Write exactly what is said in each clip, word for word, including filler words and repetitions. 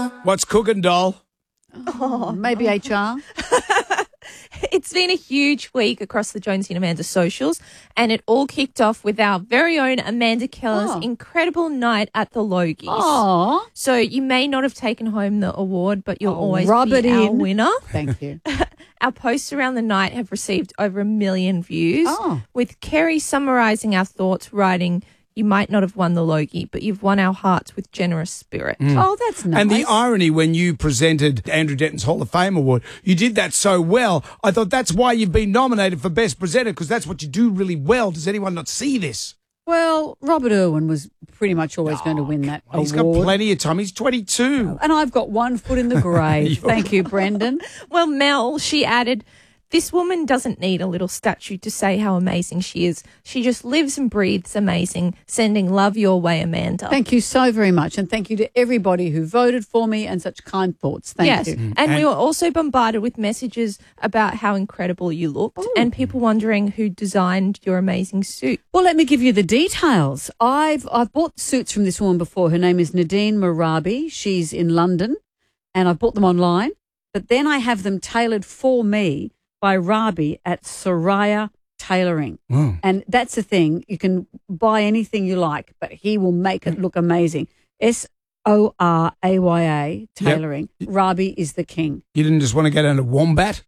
What's cooking, doll? Oh, maybe H R. It's been a huge week across the Jonesy and Amanda socials, and it all kicked off with our very own Amanda Keller's Oh. incredible night at the Logies. Oh, So you may not have taken home the award, but you'll Oh, always rub be it our in. winner. thank you. Our posts around the night have received over a million views, Oh. with Kerry summarising our thoughts, writing, "You might not have won the Logie, but you've won our hearts with generous spirit." Oh, that's nice. And the irony when you presented Andrew Denton's Hall of Fame award, you did that so well. I thought that's why you've been nominated for Best Presenter, because that's what you do really well. Does anyone not see this? Well, Robert Irwin was pretty much always going to win that He's award. got plenty of time. He's twenty-two. And I've got one foot in the grave. Thank you, Brendan. Well, Mel, she added, "This woman doesn't need a little statue to say how amazing she is. She just lives and breathes amazing. Sending love your way, Amanda." Thank you so very much. And thank you to everybody who voted for me and such kind thoughts. Thank yes. you. And we were also bombarded with messages about how incredible you looked and people wondering who designed your amazing suit. Well, let me give you the details. I've I've bought suits from this woman before. Her name is Nadine Marabi. She's in London, and I've bought them online. But then I have them tailored for me by Rabi at Soraya Tailoring. Oh. And that's the thing. You can buy anything you like, but he will make it look amazing. S O R A Y A Tailoring. Rabi is the king. You didn't just want to go down to Wombat?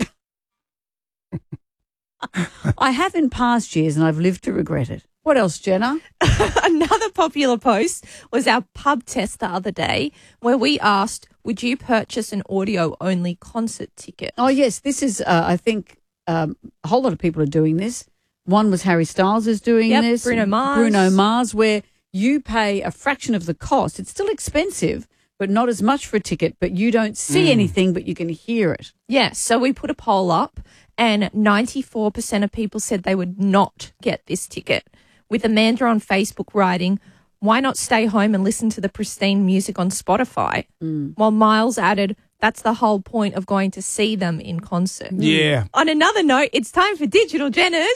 I have in past years, and I've lived to regret it. What else, Jenna? Another popular post was our pub test the other day, where we asked, would you purchase an audio-only concert ticket? Oh, yes. This is, uh, I think, um, a whole lot of people are doing this. One was Harry Styles is doing Yep, this. Bruno Mars. Bruno Mars, where you pay a fraction of the cost. It's still expensive, but not as much for a ticket, but you don't see anything, but you can hear it. Yes, so we put a poll up, and ninety-four percent of people said they would not get this ticket, with Amanda on Facebook writing, "Why not stay home and listen to the pristine music on Spotify?" While Miles added, "That's the whole point of going to see them in concert." Yeah. On another note, it's time for Digital Jenners.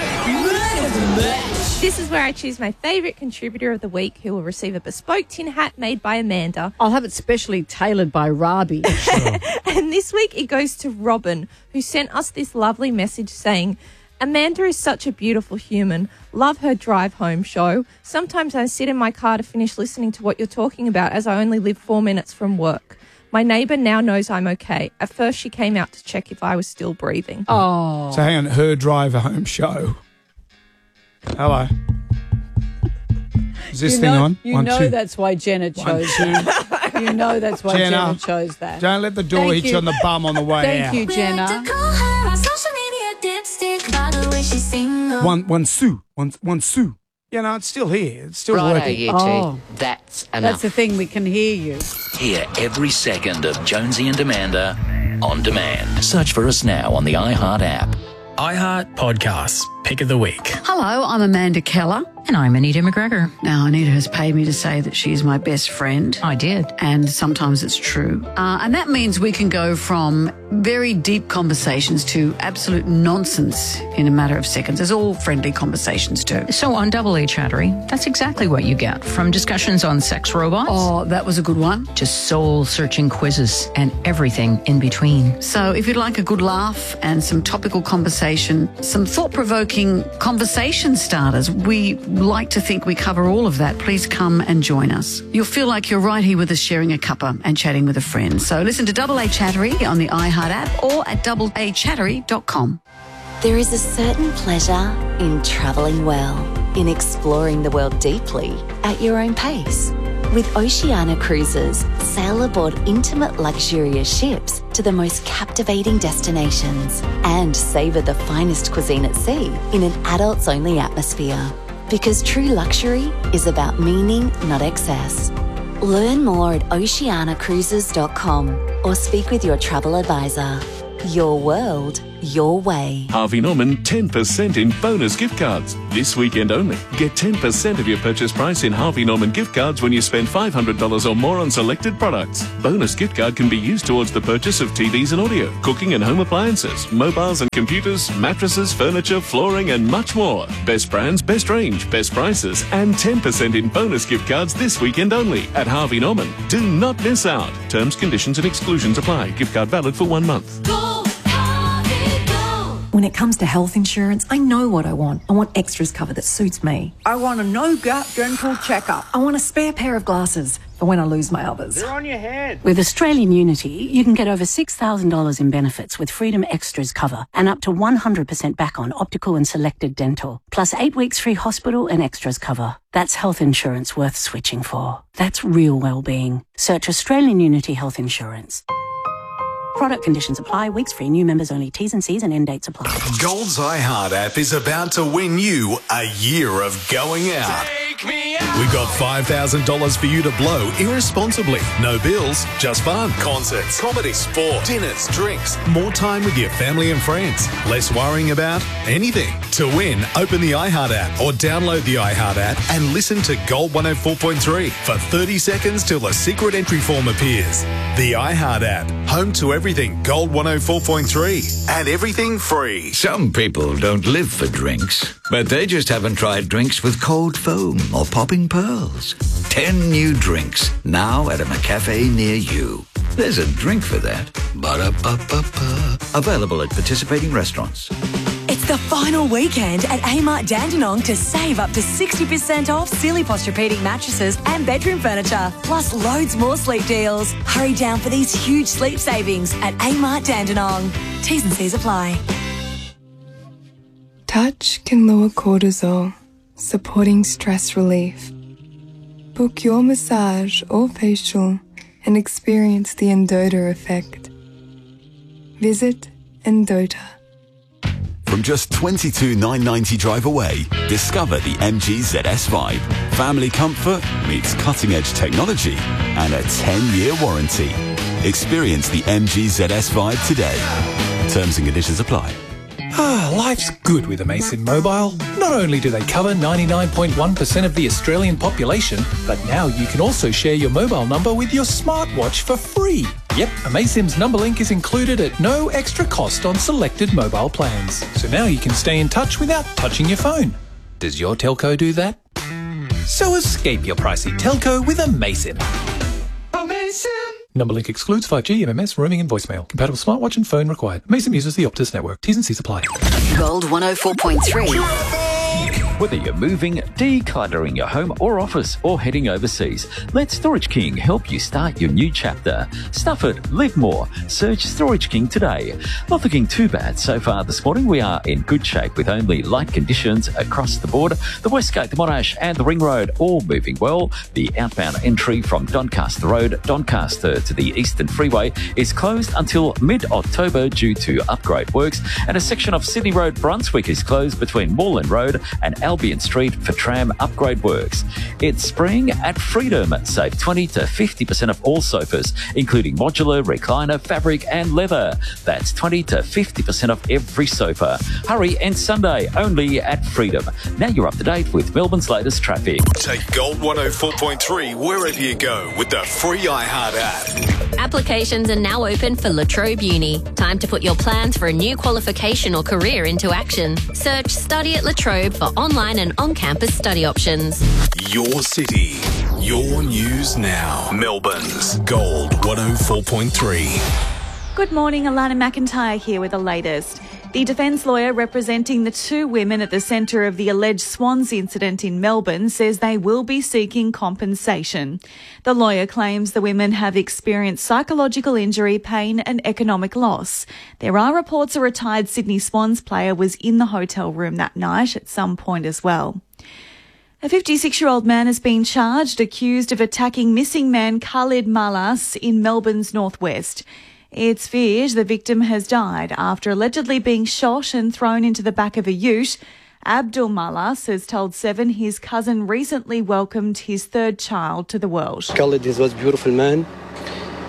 This is where I choose my favourite contributor of the week, who will receive a bespoke tin hat made by Amanda. I'll have it specially tailored by Rabi. And this week it goes to Robin, who sent us this lovely message saying, "Amanda is such a beautiful human. Love her drive home show. Sometimes I sit in my car to finish listening to what you're talking about, as I only live four minutes from work. My neighbour now knows I'm okay. At first she came out to check if I was still breathing." Oh. So hang on, her drive home show. Hello. Is this you thing know, on? You One, know two. that's why Jenna One, chose two. that. You know that's why Jenna, Jenna chose that. Don't let the door Thank hit you you. on the bum on the way Thank out. you, Jenna. One, one sue. One, one sue. You know, it's still here. It's still Righto, working. you Oh. two. That's That's enough. the thing, we can hear you. Hear every second of Jonesy and Amanda on demand. Search for us now on the iHeart app. iHeart Podcasts, Pick of the Week. Hello, I'm Amanda Keller. And I'm Anita McGregor. Now, Anita has paid me to say that she's my best friend. I did. And sometimes it's true. Uh, and that means we can go from very deep conversations to absolute nonsense in a matter of seconds, as all friendly conversations do. So on Double A Chattery, that's exactly what you get. From discussions on sex robots Oh, that was a good one. to soul-searching quizzes and everything in between. So if you'd like a good laugh and some topical conversation, some thought-provoking conversation starters, we like to think we cover all of that. Please come and join us. You'll feel like you're right here with us sharing a cuppa and chatting with a friend. So listen to Double A Chattery on the iHeart app or at double a chattery dot com. There is a certain pleasure in travelling well, in exploring the world deeply at your own pace. With Oceania Cruises, sail aboard intimate, luxurious ships to the most captivating destinations and savour the finest cuisine at sea in an adults-only atmosphere. Because true luxury is about meaning, not excess. Learn more at oceania cruises dot com or speak with your travel advisor. Your world, your way. Harvey Norman ten percent in bonus gift cards. This weekend only. Get ten percent of your purchase price in Harvey Norman gift cards when you spend five hundred dollars or more on selected products. Bonus gift card can be used towards the purchase of T Vs and audio, cooking and home appliances, mobiles and computers, mattresses, furniture, flooring and much more. Best brands, best range, best prices and ten percent in bonus gift cards this weekend only at Harvey Norman. Do not miss out. Terms, conditions and exclusions apply. Gift card valid for one month. Go, Harvey, go. When it comes to health insurance, I know what I want. I want extras cover that suits me. I want a no-gap dental checkup. I want a spare pair of glasses for when I lose my others. They're on your head. With Australian Unity, you can get over six thousand dollars in benefits with Freedom Extras cover and up to one hundred percent back on optical and selected dental, plus eight weeks free hospital and extras cover. That's health insurance worth switching for. That's real well-being. Search Australian Unity Health Insurance. Product conditions apply. Weeks free. New members only. T's and C's and end dates apply. Gold's iHeart app is about to win you a year of going out. Take me out. We've got five thousand dollars for you to blow irresponsibly. No bills, just fun. Concerts, comedy, sport, dinners, drinks, more time with your family and friends. Less worrying about anything. To win, open the iHeart app or download the iHeart app and listen to Gold one oh four point three for thirty seconds till the secret entry form appears. The iHeart app, home to everything Gold one oh four point three and everything free. Some people don't live for drinks, but they just haven't tried drinks with cold foam or popping pearls. Ten new drinks now at a McCafe near you. There's a drink for that. Ba-da-ba-ba-ba. Available at participating restaurants. It's the final weekend at Amart Dandenong to save up to sixty percent off Silly Posturepedic mattresses and bedroom furniture, plus loads more sleep deals. Hurry down for these huge sleep savings at Amart Dandenong. T's and C's apply. Touch can lower cortisol, supporting stress relief. Book your massage or facial and experience the Endota effect. Visit Endota. From just twenty-two thousand nine hundred ninety drive away, discover the M G Z S Vibe. Family comfort meets cutting-edge technology and a ten-year warranty. Experience the M G Z S Vibe today. Terms and conditions apply. Ah, life's good with Amazon Mobile. Not only do they cover ninety-nine point one percent of the Australian population, but now you can also share your mobile number with your smartwatch for free. Yep, Amazon's number link is included at no extra cost on selected mobile plans. So now you can stay in touch without touching your phone. Does your telco do that? So escape your pricey telco with Amazon. Amazing. Number link excludes five G, M M S, roaming and voicemail. Compatible smartwatch and phone required. Amazon uses the Optus network. T's and C's apply. Gold one oh four point three. Whether you're moving, decluttering your home or office, or heading overseas, let Storage King help you start your new chapter. Stuff it, live more. Search Storage King today. Not looking too bad so far this morning. We are in good shape with only light conditions across the board. The Westgate, the Monash and the Ring Road all moving well. The outbound entry from Doncaster Road, Doncaster to the Eastern Freeway is closed until mid-October due to upgrade works, and a section of Sydney Road, Brunswick is closed between Moreland Road and Albion Street for tram upgrade works. It's spring at Freedom. Save twenty to fifty percent of all sofas, including modular, recliner, fabric and leather. That's twenty to fifty percent of every sofa. Hurry, and Sunday only at Freedom. Now you're up to date with Melbourne's latest traffic. Take Gold one oh four point three wherever you go with the free iHeart app. Applications are now open for La Trobe Uni. Time to put your plans for a new qualification or career into action. Search Study at La Trobe for online and on-campus study options. Your city, your news now. Melbourne's Gold one oh four point three. Good morning, Alana McIntyre here with the latest. The defence lawyer representing the two women at the centre of the alleged Swans incident in Melbourne says they will be seeking compensation. The lawyer claims the women have experienced psychological injury, pain and economic loss. There are reports a retired Sydney Swans player was in the hotel room that night at some point as well. A fifty-six-year-old man has been charged, accused of attacking missing man Khalid Malas in Melbourne's northwest. It's feared the victim has died after allegedly being shot and thrown into the back of a ute. Abdul Malas has told Seven his cousin recently welcomed his third child to the world. Khalid was a beautiful man.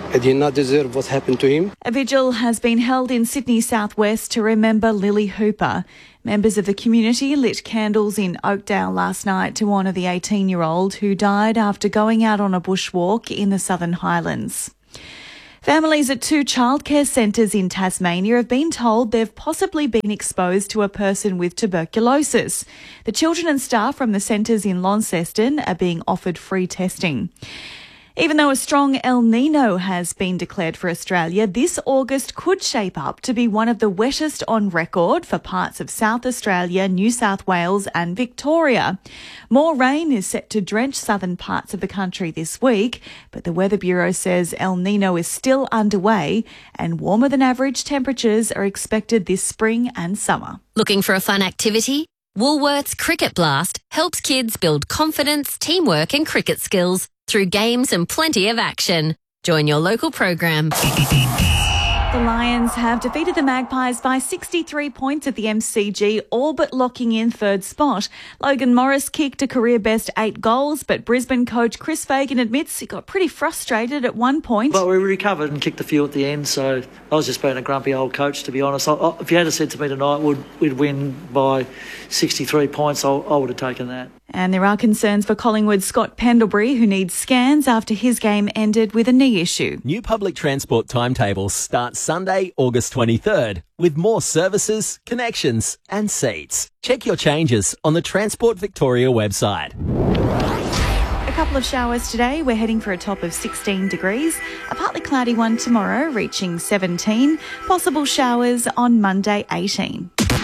He did not deserve what happened to him. A vigil has been held in Sydney southwest to remember Lily Hooper. Members of the community lit candles in Oakdale last night to honour the eighteen-year-old who died after going out on a bushwalk in the Southern Highlands. Families at two childcare centres in Tasmania have been told they've possibly been exposed to a person with tuberculosis. The children and staff from the centres in Launceston are being offered free testing. Even though a strong El Nino has been declared for Australia, this August could shape up to be one of the wettest on record for parts of South Australia, New South Wales and Victoria. More rain is set to drench southern parts of the country this week, but the Weather Bureau says El Nino is still underway and warmer than average temperatures are expected this spring and summer. Looking for a fun activity? Woolworths Cricket Blast helps kids build confidence, teamwork and cricket skills through games and plenty of action. Join your local program. The Lions have defeated the Magpies by sixty-three points at the M C G, all but locking in third spot. Logan Morris kicked a career-best eight goals, but Brisbane coach Chris Fagan admits he got pretty frustrated at one point. But we recovered and kicked a few at the end, so I was just being a grumpy old coach, to be honest. I, I, if you had said to me tonight we'd, we'd win by sixty-three points, I, I would have taken that. And there are concerns for Collingwood's Scott Pendlebury, who needs scans after his game ended with a knee issue. New public transport timetables start Sunday, August twenty-third, with more services, connections and seats. Check your changes on the Transport Victoria website. A couple of showers today. We're heading for a top of sixteen degrees. A partly cloudy one tomorrow, reaching seventeen. Possible showers on Monday, eighteen.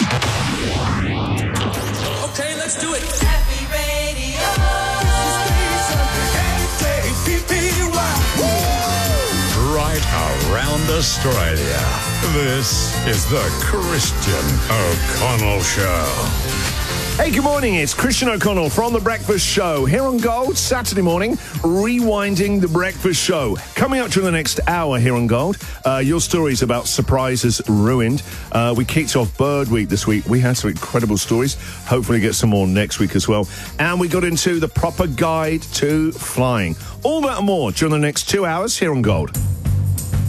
Okay, let's do it. Right around Australia, this is the Christian O'Connell Show. Hey, good morning. It's Christian O'Connell from The Breakfast Show here on Gold, Saturday morning, rewinding The Breakfast Show. Coming up during the next hour here on Gold, uh, your stories about surprises ruined. Uh, we kicked off Bird Week this week. We had some incredible stories. Hopefully get some more next week as well. And we got into the proper guide to flying. All that and more during the next two hours here on Gold.